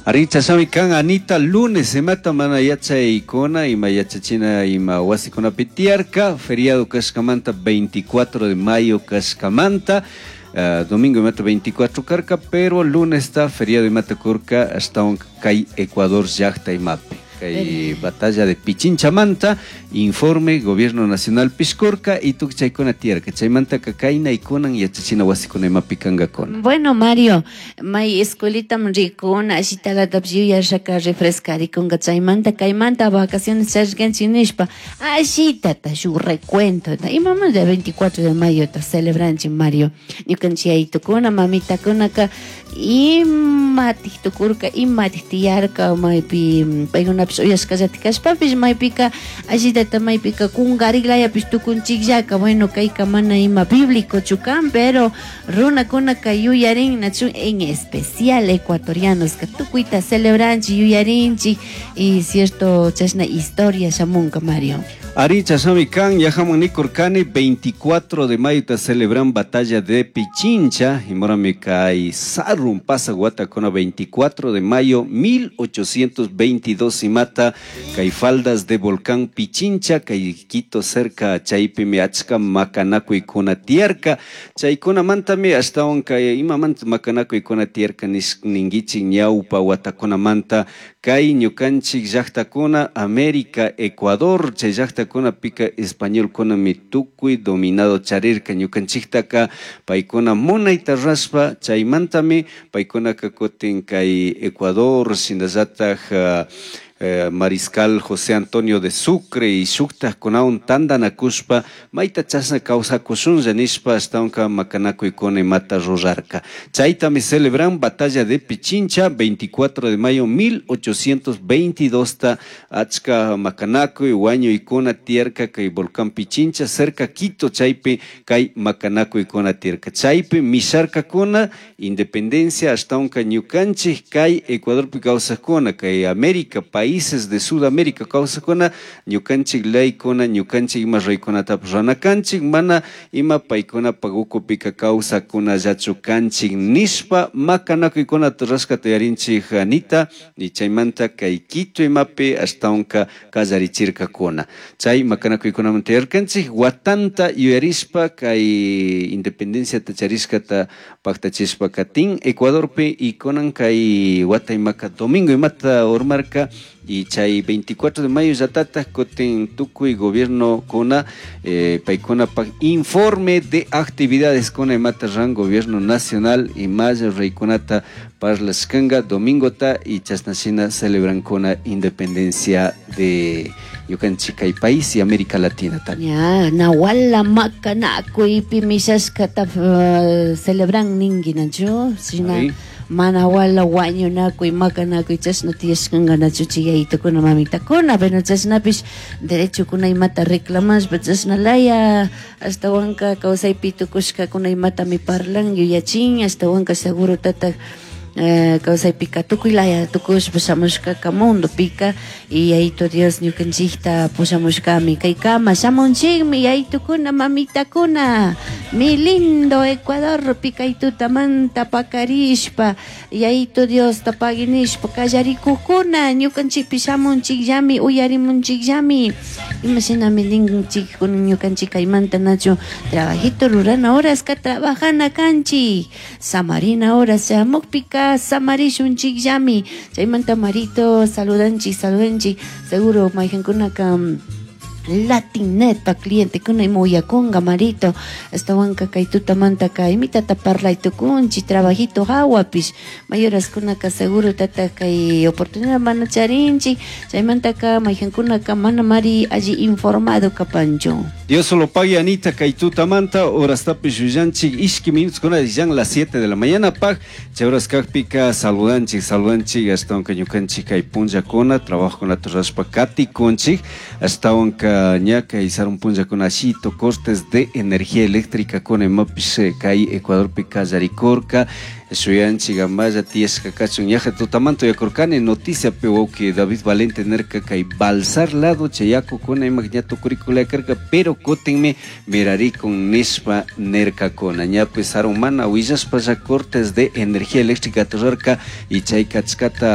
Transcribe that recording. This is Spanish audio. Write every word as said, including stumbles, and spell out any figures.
Arichasami kan Anita lunes se mata mana yacha icona y mayachachina y mahuasicona pitiarca, feriado Cascamanta veinticuatro de mayo Cascamanta, uh, domingo y mata veinticuatro carca, pero lunes está feriado y mata curca hasta un cay Ecuador yachta y mape. Hay batalla de Pichinchamanta, informe Gobierno Nacional Piscorca y tu chaicona tierra, que chaimanta cacaina y conan y achachina huasicona y mapicanga con. Bueno, Mario, may escuelita ricona, así la tapsiuya saca refrescar y con chaimanta caimanta vacaciones sargensinishpa, así tata su recuento, y mamá de veinticuatro de mayo está celebrando Mario, ni canchiaito con mamita con acá y matito curca y matitiarca may pi una oyas casaticas papis may pika así data may pika kung gariglaya pistu kunchigyaca bueno kay kamana ima bíblico chucan pero runa kuna kayu yarin nachu en especial ecuatorianos que tu cuita celebranchi yuyarinchi y cierto chasna historia shamunka Mario. Aricha Samican, Yajaman Nicorcane, veinticuatro de mayo te celebran batalla de Pichincha, y Moramica y Sarrum pasa Guatacona, veinticuatro de mayo mil ochocientos veintidós y mata Caifaldas de volcán Pichincha, Caiquito cerca a Chaipe Meachka, Macanaco y Conatierca, Chaicona Mantame, hasta un Cai, Imamant Macanaco y Conatierca, Ningichi, Ñaupa, Guatacona Manta, Cai, Ñucanchi, Yachtacona, América, Ecuador, Chayachta Kona pica español kona mitukuy dominado charirka ñukanchiktaka paykuna munayta raspa chaymantami paykuna kakutin kay Ecuador sinallataj uh, Eh, Mariscal José Antonio de Sucre y Shukta Konaun Tandanakushpa, Maita Chasna Causa Kushun Janishpa, Staunka Macanaco y Cone Mata Rorarca. Chaita me celebran batalla de Pichincha, veinticuatro de mayo mil ochocientos veintidós, Achka Macanaco y Huaño y Cona Tierca, Kay Volcán Pichincha, cerca Quito, Chaipe, Kay Macanaco y Cona Tierca. Chaipe, Misharca Cona, Independencia, Staunka Ñucanchi, Kay Ecuador Picausa Cona, Kay América, países de Sudamérica causa kona ñukanchik ley kona ñukanchik ima raykunata ranakanchik mana ima paykuna paguko pika causa kuna yachukanchik nishpa makanakuykunata raskata yarinchik Anita y chaymanta kay Quito imapi ashtawanka kallarichirka kuna chay makanakuykunamanta yarkanchik watanta yuyarishpa kay independencia tacharishkata paktachishpa katin Ecuadorpi y konan kay wata imaka domingo imata ormarka y chay veinticuatro de mayo yatata coten tuco y gobierno cona eh, paicona pa, informe de actividades cona y matarran gobierno nacional y más reiconata para la skanga domingota y chasnacina celebran cona independencia de Yucanchica y país y América Latina también. Ya, Nahuala Macanaco y Pimisas Cata uh, celebran ninginacho, sina. Manawala guaño naco y macanaco y chasna tías con ganachuchilla y tocona mamita cona, pero chasna pis derecho con una mata reclamas, pero chasna laya hasta huanca causa y pito cusca con una mata mi parlan y yachin hasta huanca seguro tata eh, causa y pica tuco y laya tucos pasamos cacamundo pica y ahí to Dios ni canchita pusamos cami kai cama samon chigmi y ahí tucuna mamita cona mi lindo Ecuador pica y tu tamanta pacarishpa y ahí to Dios tapaginishpa callaricukuna ni canchipi samon chigyami uyarimun chigyami imagina mi ling chik con ni canchica y manta nacho trabajito rural ahora es que trabajan a canchi Samarina ahora se amok pica Samarishun chigyami chaymanta marito saludanchi saludanchi seguro maigen kuna kam Latinnet pa cliente kuna imoya conga marito estaban cacaituta manta ka imita taparla y tucunchi trabajito hawapis mayoras kuna ka seguro tata kai oportunidad mana charinchi chaymanta ka maigen kuna ka mana mari allí informado kapancho. Dios solo pague Anita Caituta Manta, horas tapis yuyanchi, ishki minutos con la las siete de la mañana, pag, chauras pica saludanchi, saludanchi, hasta un cañucanchi caipunja cona, trabajo con la torraspa cati conchi, hasta un cañaca y un punja con ashito, costes de energía eléctrica con emapis kai Ecuador pica zaricorca, Suyanchi Gamaya Tías Cacachun Yaja Totamanto Yacorcane noticia pero que David Valente Nerca Kai Balsar lado Chayaco con el magnato currícula carga pero cótenme miraré con Nespa Nerca con Aña pesaron mana huillas para cortes de energía eléctrica terrorca y Chaykachkata